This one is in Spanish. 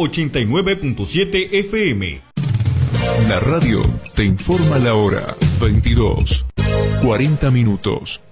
89.7 FM. La radio te informa la hora. 22:40.